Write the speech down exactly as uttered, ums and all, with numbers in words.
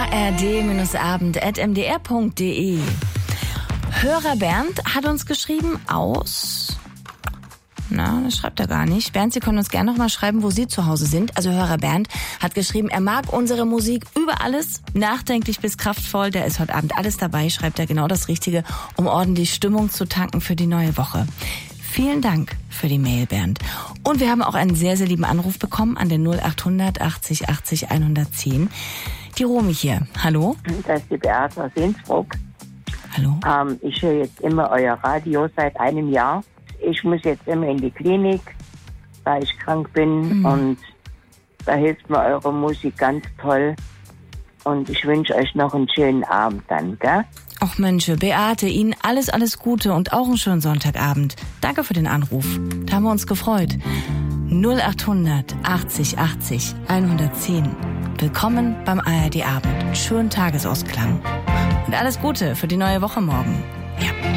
r d abend at m d r punkt d e. Hörer Bernd hat uns geschrieben aus... Na, das schreibt er gar nicht. Bernd, Sie können uns gerne noch mal schreiben, wo Sie zu Hause sind. Also Hörer Bernd hat geschrieben, er mag unsere Musik über alles, nachdenklich bis kraftvoll. Da ist heute Abend alles dabei, schreibt er, genau das Richtige, um ordentlich Stimmung zu tanken für die neue Woche. Vielen Dank für die Mail, Bernd. Und wir haben auch einen sehr, sehr lieben Anruf bekommen an den null achthundert achtzig achtzig hundertzehn. Die Romy hier. Hallo? Das ist die Beate aus Innsbruck. Hallo? Ähm, ich höre jetzt immer euer Radio seit einem Jahr. Ich muss jetzt immer in die Klinik, weil ich krank bin. Mhm. Und da hilft mir eure Musik ganz toll. Und ich wünsche euch noch einen schönen Abend dann, gell? Ach Mensch, Beate, Ihnen alles, alles Gute und auch einen schönen Sonntagabend. Danke für den Anruf. Da haben wir uns gefreut. null achthundert achtzig achtzig hundertzehn. Willkommen beim A R D Abend. Schönen Tagesausklang. Und alles Gute für die neue Woche morgen. Ja.